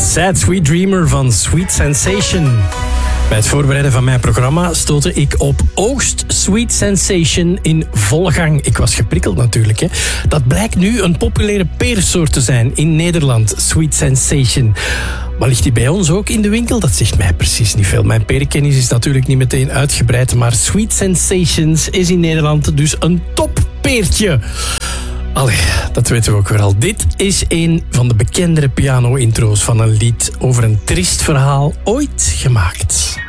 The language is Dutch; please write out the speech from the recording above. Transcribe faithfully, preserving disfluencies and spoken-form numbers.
Sad Sweet Dreamer van Sweet Sensation. Bij het voorbereiden van mijn programma stootte ik op Oogst Sweet Sensation in volle gang. Ik was geprikkeld natuurlijk. Hè. Dat blijkt nu een populaire peersoort te zijn in Nederland, Sweet Sensation. Maar ligt die bij ons ook in de winkel? Dat zegt mij precies niet veel. Mijn perenkennis is natuurlijk niet meteen uitgebreid, maar Sweet Sensations is in Nederland dus een toppeertje. Allee, dat weten we ook weer al. Dit is een van de bekendere piano-intro's van een lied over een triest verhaal ooit gemaakt.